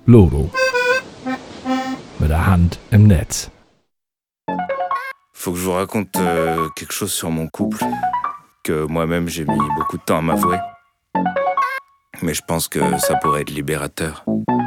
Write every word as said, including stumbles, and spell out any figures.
Loro. Mit der Hand im Netz. Faut que je vous raconte euh, quelque chose sur mon couple, que moi-même j'ai mis beaucoup de temps à m'avouer. Mais je pense que ça pourrait être libérateur.